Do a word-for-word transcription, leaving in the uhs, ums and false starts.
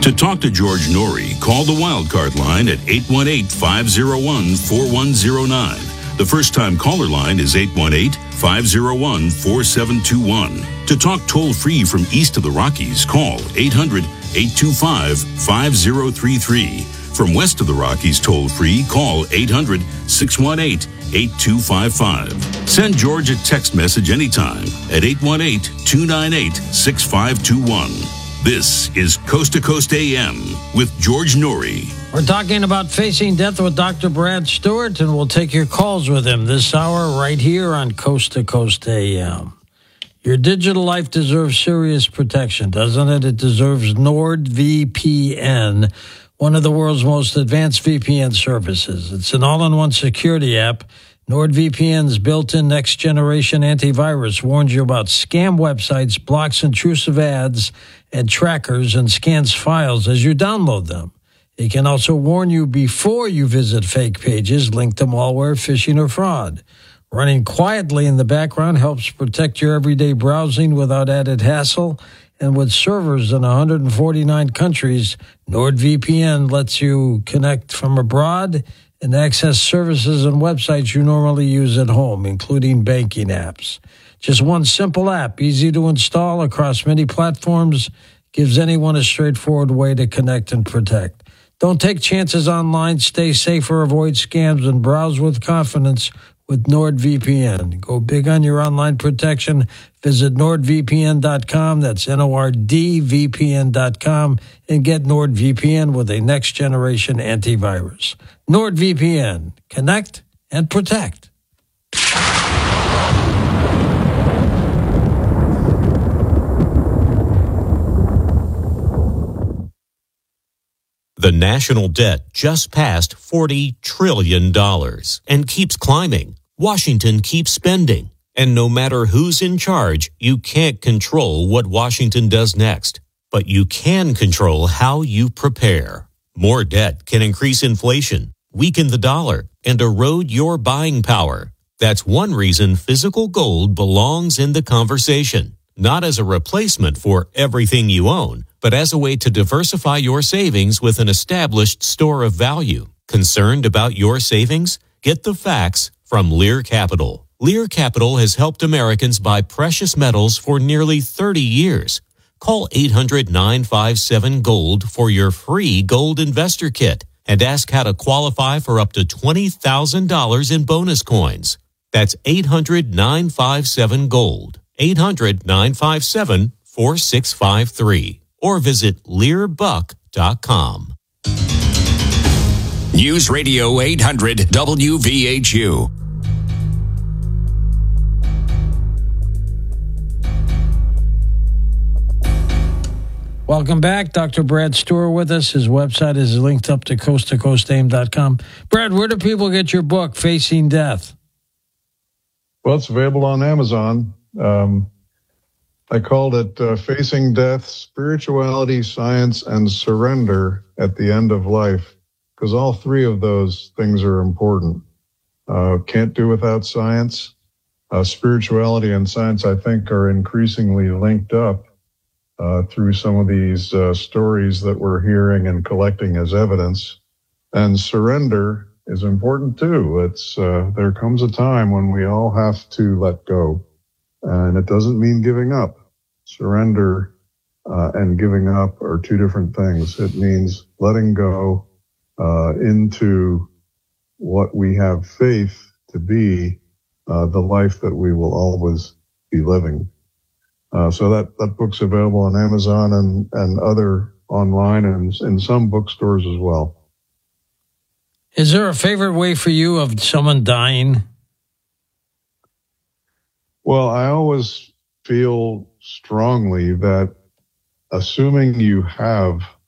To talk to George Norrie, call the Wildcard line at eight one eight, five oh one, four one oh nine. The first-time caller line is eight one eight, five oh one, four seven two one. To talk toll-free from east of the Rockies, call eight hundred, eight two five, five oh three three. From west of the Rockies toll-free, call eight hundred, six one eight, eight two five five. Send George a text message anytime at eight one eight, two nine eight, six five two one. This is Coast to Coast A M with George Norrie. We're talking about facing death with Doctor Brad Stewart, and we'll take your calls with him this hour right here on Coast to Coast A M. Your digital life deserves serious protection, doesn't it? It deserves NordVPN, one of the world's most advanced V P N services. It's an all-in-one security app. NordVPN's built-in next-generation antivirus warns you about scam websites, blocks intrusive ads and trackers, and scans files as you download them. It can also warn you before you visit fake pages linked to malware, phishing, or fraud. Running quietly in the background helps protect your everyday browsing without added hassle. And with servers in one hundred forty-nine countries, NordVPN lets you connect from abroad and access services and websites you normally use at home, including banking apps. Just one simple app, easy to install across many platforms, gives anyone a straightforward way to connect and protect. Don't take chances online. Stay safer, avoid scams, and browse with confidence with NordVPN. Go big on your online protection. Visit nord v p n dot com. That's N O R D V P N dot com. And get NordVPN with a next-generation antivirus. NordVPN. Connect and protect. The national debt just passed forty trillion dollars and keeps climbing. Washington keeps spending. And no matter who's in charge, you can't control what Washington does next. But you can control how you prepare. More debt can increase inflation, weaken the dollar, and erode your buying power. That's one reason physical gold belongs in the conversation. Not as a replacement for everything you own, but as a way to diversify your savings with an established store of value. Concerned about your savings? Get the facts from Lear Capital. Lear Capital has helped Americans buy precious metals for nearly thirty years. Call eight hundred, nine five seven, GOLD for your free gold investor kit and ask how to qualify for up to twenty thousand dollars in bonus coins. That's eight hundred, nine five seven, GOLD. eight hundred, nine five seven, four six five three. Or visit lear buck dot com. News Radio eight hundred W V H U. Welcome back. Doctor Brad Stewart with us. His website is linked up to coast to coast aim dot com. Brad, where do people get your book, Facing Death? Well, it's available on Amazon. Um, I called it uh, Facing Death, Spirituality, Science, and Surrender at the End of Life, because all three of those things are important. Uh, can't do without science. Uh, spirituality and science, I think, are increasingly linked up uh, through some of these uh, stories that we're hearing and collecting as evidence. And surrender is important too. It's uh, there comes a time when we all have to let go. And it doesn't mean giving up. Surrender uh, and giving up are two different things. It means letting go uh, into what we have faith to be uh, the life that we will always be living. Uh, so that, that book's available on Amazon and, and other online and in some bookstores as well. Is there a favorite way for you of someone dying? Well, I always feel strongly that assuming you have